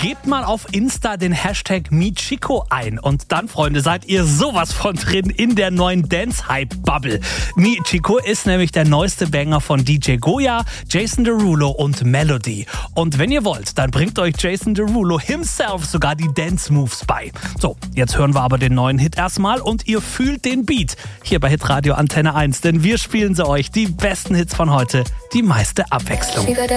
Gebt mal auf Insta den Hashtag MeChico ein und dann, Freunde, seid ihr sowas von drin in der neuen Dance-Hype-Bubble. MeChico ist nämlich der neueste Banger von DJ Goya, Jason Derulo und Melody. Und wenn ihr wollt, dann bringt euch Jason Derulo himself sogar die Dance-Moves bei. So, jetzt hören wir aber den neuen Hit erstmal und ihr fühlt den Beat hier bei Hitradio Antenne 1, denn wir spielen sie euch, die besten Hits von heute, die meiste Abwechslung.